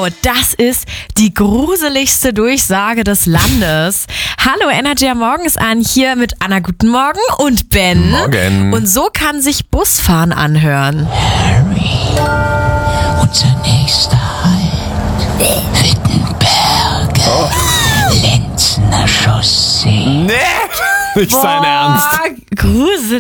Wow, das ist die gruseligste Durchsage des Landes. Hallo, Energy am Morgen ist an, hier mit Anna, guten Morgen, und Ben. Morgen. Und so kann sich Busfahren anhören. Harry, unser nächster Halt, Wittenberge, Lenzner Chaussee. Nee, nicht sein Ernst. Gruselig.